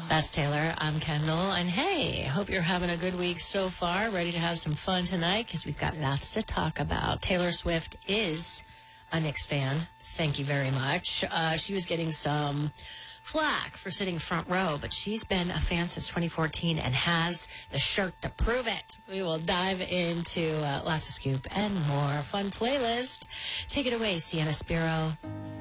That's Taylor. I'm Kendall. And hey, hope you're having a good week so far. Ready to have some fun tonight because we've got lots to talk about. Taylor Swift is a Knicks fan. Thank you very much. She was getting some flack for sitting front row, but she's been a fan since 2014 and has the shirt to prove it. We will dive into lots of scoop and more fun playlist. Take it away, Sienna Spiro.